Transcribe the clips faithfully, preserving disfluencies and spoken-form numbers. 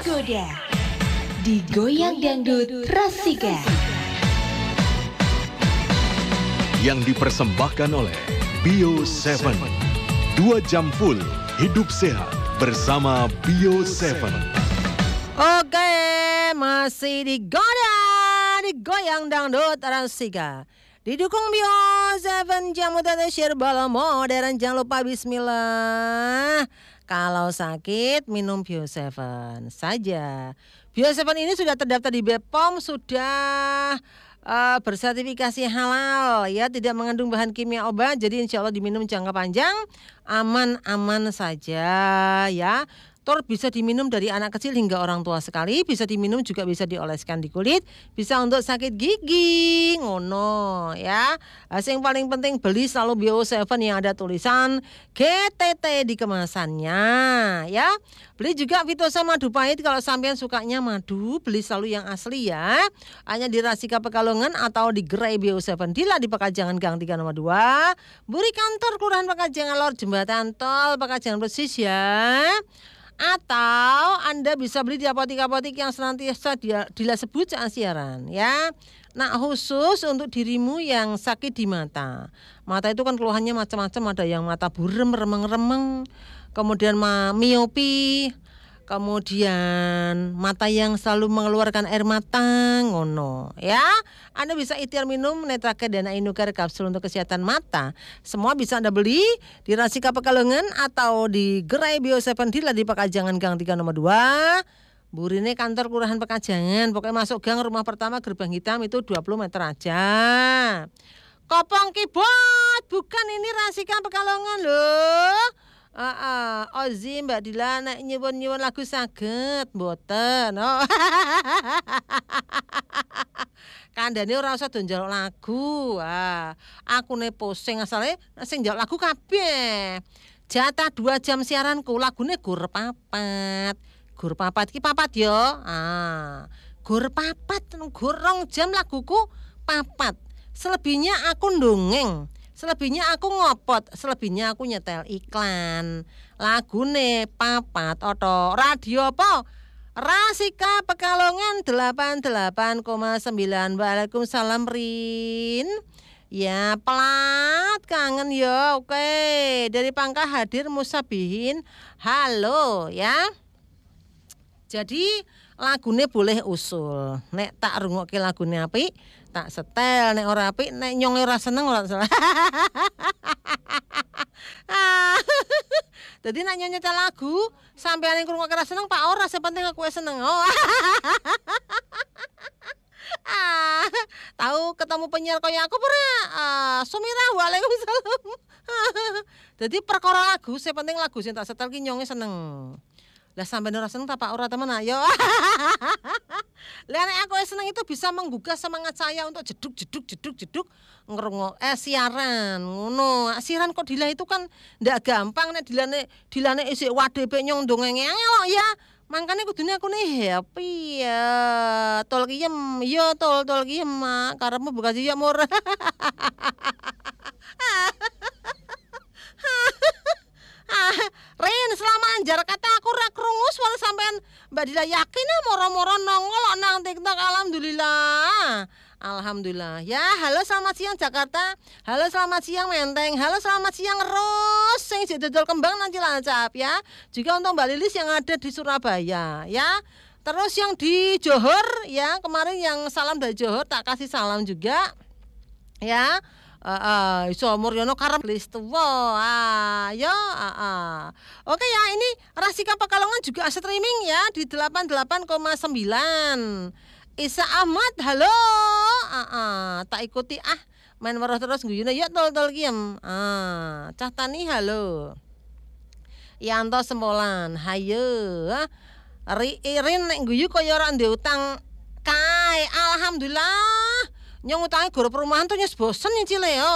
tergoda. Digoyang dangdut Rasika. Yang dipersembahkan oleh Bio tujuh. Dua jam full hidup sehat bersama Bio tujuh. Oke, masih digoda, digoyang dangdut Rasika. Didukung Bio tujuh jamu tata Sherbal modern. Jangan lupa bismillah. Kalau sakit minum Bio tujuh saja. Bio tujuh ini sudah terdaftar di B P O M, sudah uh, bersertifikasi halal ya, tidak mengandung bahan kimia obat. Jadi insya Allah diminum jangka panjang aman-aman saja ya. Tor bisa diminum dari anak kecil hingga orang tua sekali, bisa diminum juga bisa dioleskan di kulit, bisa untuk sakit gigi, ngono ya. Yang paling penting beli selalu Bio tujuh yang ada tulisan G T T di kemasannya ya. Beli juga Vitosa madu pahit kalau sampean sukanya madu, beli selalu yang asli ya. Hanya di Rasika Pekalongan atau di Gerai Bio tujuh Dila di Pekajangan Gang tiga nomor dua, Buri Kantor Kelurahan Pekajangan Lor Jembatan Tol Pekajangan Persis ya. Atau Anda bisa beli di apotik-apotik yang senantiasa Dila sebut saat siaran ya. Nah, khusus untuk dirimu yang sakit di mata. Mata itu kan keluhannya macam-macam, ada yang mata burem, remeng-remeng, kemudian miopi, kemudian mata yang selalu mengeluarkan air mata, ngono ya. Anda bisa ikhtiar minum Netrake Dana Inuker kapsul untuk kesehatan mata. Semua bisa Anda beli di Rasika Pekalongan atau di Gerai Bio tujuh Dila di Pekajangan Gang tiga nomor dua. Burine kantor Kelurahan Pekajangan. Pokoknya masuk gang rumah pertama gerbang hitam itu dua puluh meter aja. Kopong kibot, bukan ini Rasika Pekalongan loh. Ah, uh, uh, Ozi Mbak Dila nek nyuwun-nyuwun lagu saged mboten. Oh. Kandhane ora usah do njaluk lagu. Ah, aku ne pusing asale sing njaluk lagu kabeh. Jatah dua jam siaranku lagune gur papat. Gur papat iki papat yo. Ah, gur papat gur rong jam laguku papat. Selebihnya aku ndongeng. Selebihnya aku ngopot, selebihnya aku nyetel iklan. Lagune papat oto radio apa? Rasika Pekalongan delapan puluh delapan koma sembilan. Waalaikumsalam Rin. Ya, pelat kangen ya. Oke, dari Pangkah hadir Musabihin. Halo ya. Jadi lagune boleh usul. Nek tak rungokke lagune apik, tak setel. Nek ora apik, nek nyong ora seneng ora salah. Jadi nek nyong nyetel lagu, sampeyan ning ngrungokke ra seneng, Pak ora, sepenting aku seneng. Oh. Ah, tahu ketemu penyiar kaya aku ora? Ah, Sumira waalaikumsalam. Jadi perkara lagu, sepenting lagu sing tak setel ki nyonge seneng. Lah sampeyan ora seneng ta Pak ora temen ayo. Lah nek aku seneng itu bisa menggugah semangat saya untuk jeduk jeduk jeduk jeduk ngrungok eh siaran ngono. Siaran kok Dila itu kan ndak gampang nek dilane dilane isik wadhepe nyong dongenge angel ya. Mangkane kudune aku nih happy ya. Tol kiyem yo tol tol kiyem karepmu buka sih ya mur. Rin selama anjar kata aku ra krungu suara sampean Mbak Dila yakin ah moro-moro nongol nang TikTok. Alhamdulillah. Alhamdulillah. Ya, halo selamat siang Jakarta. Halo selamat siang Menteng. Halo selamat siang Ros sing dodol kembang nanti Cilacap ya. Juga untuk Mbak Lilis yang ada di Surabaya ya. Terus yang di Johor ya, kemarin yang salam dari Johor tak kasih salam juga. Ya. Uh, uh, iso Muryono karep list tuwa. Ah, yo, ah, ah. Oke ya, ini Rasika Pekalongan juga streaming ya di delapan puluh delapan koma sembilan. Isa Ahmad, halo. Ah, ah. Tak ikuti ah. Main weruh terus guyune yo tol-tol kiem. Ah, Cah Tani halo. Yanto Sempolan, hayo. Ri Irin nek guyu kaya ora ndek utang kae. Alhamdulillah. Nyong utange guru perumahan tuh nyes bosen nyicile yo.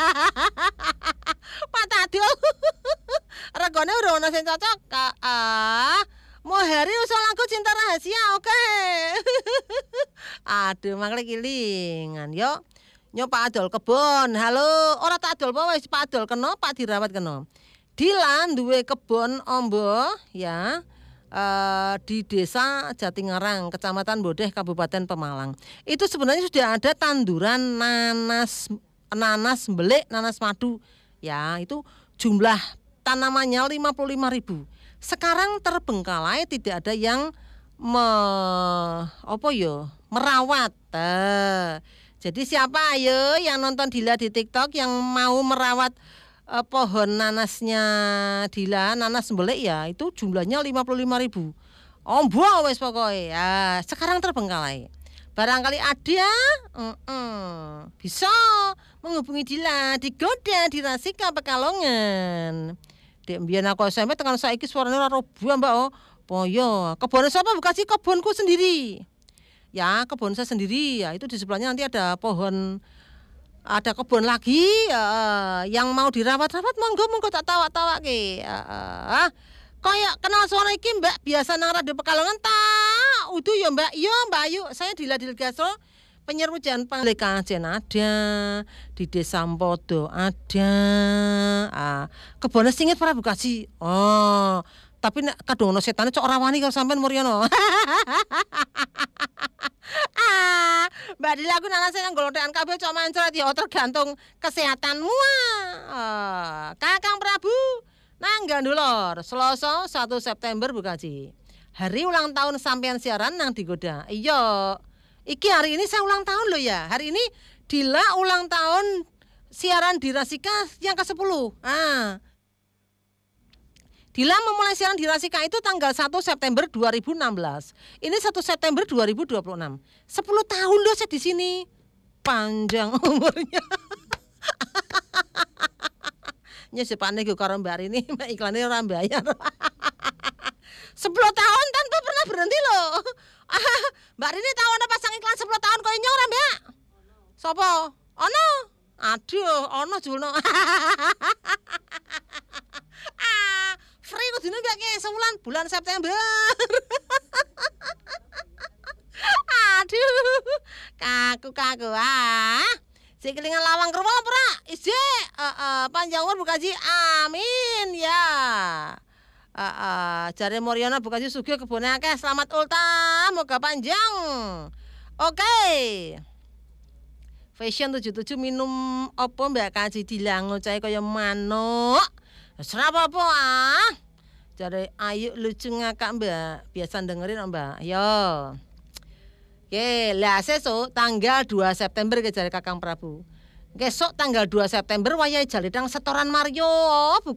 Pak Tadil. Regane ora ono sing cocok. Ah, mau hari usul lagu cinta rahasia oke. Okay. Aduh makle kilingan yo. Nyo Pak Adol kebon. Halo, ora tak adol apa wis Pak Adol kena, Pak dirawat kena. Dilan duwe kebon ombo ya. uh, di Desa Jatingarang, Kecamatan Bodeh, Kabupaten Pemalang. Itu sebenarnya sudah ada tanduran nanas nanas belik, nanas madu. Ya, itu jumlah tanamannya lima puluh lima ribu. Sekarang terbengkalai, tidak ada yang me, apa yo, merawat. Uh, jadi siapa ayo yang nonton Dila di TikTok yang mau merawat Uh, pohon nanasnya Dila, nanas belik ya, itu jumlahnya lima puluh lima ribu. Ombo wes pokoknya ya, sekarang terbengkalai. Barangkali ada uh-uh, bisa menghubungi Dila di Goda di Rasika Pekalongan. Dek mbiyen aku S M P tekan saiki suarane ora robo Mbak. Oh, poyo. Kebon sapa bukan sih? Kebonku sendiri. Ya, kebun saya sendiri. Ya, itu di sebelahnya nanti ada pohon, ada kebun lagi uh, yang mau dirawat-rawat, monggo monggo tak tawak-tawak ke. Uh, kayak kenal suara iki Mbak, biasa nang Radio Pekalongan ta. Udu ya Mbak, iya Mbak Ayu. Saya Dila Dilgasro, penyiar hujan Panglekajen ada, di Desa Mpodo ada. Uh, kebun singit para bukasi. Oh, tapi nek kadung ono setane cok ora wani karo sampean Muryono. Ah, Mbak Dila aku nanase nang golongan kabeh cok mancret ya tergantung kesehatanmu. Ah, Kakang Prabu nang Gandulor, Selasa satu September Bukaji. Hari ulang tahun sampean siaran nang Digoda. Iya. Iki hari ini saya ulang tahun loh ya. Hari ini Dila ulang tahun siaran di Rasika yang ke sepuluh. Ah. Dila memulai siaran di Rasika itu tanggal satu September dua ribu enam belas. Ini satu September dua ribu dua puluh enam. sepuluh tahun loh saya di sini. Panjang umurnya. Nyesepane gue karo Mbak Rini, iklannya orang bayar. sepuluh tahun tanpa pernah berhenti loh. Mbak Rini tahu ada pasang iklan sepuluh tahun kok nyorang Mbak? Sopo? Ono? Aduh, ono julno. Free kudune mbak ke sebulan bulan September. Aduh, kaku kaku ah. Si kelingan lawang kerwa pura. Isi uh, uh, panjang umur bukaji. Amin ya. Uh, uh, Jare Muryono bukaji sugih kebone akeh. Selamat ultah, moga panjang. Oke. Okay. Fashion tujuh puluh tujuh minum opo Mbak Kaji Dila ngocahe kaya manuk. Serap apa ah? Jare ayu lucu ngakak Mbak. Biasa dengerin Mbak. Yo. Oke, lah sesuk tanggal dua September ke jare Kakang Prabu. Besok tanggal dua September wayahe jaledang setoran Mario.